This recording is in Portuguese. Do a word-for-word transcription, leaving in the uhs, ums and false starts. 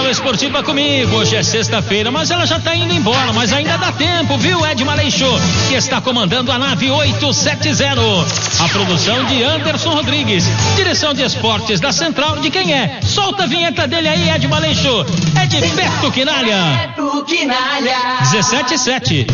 esportiva comigo. Hoje é sexta-feira, mas ela já tá indo embora, mas ainda dá tempo, viu? Ed Maleixo, que está comandando a nave oitocentos e setenta. A produção de Anderson Rodrigues. Direção de esportes da Central de quem é? Solta a vinheta dele aí, Ed Maleixo. É de Beto Quinalha. Beto Quinalha. dezessete e sete.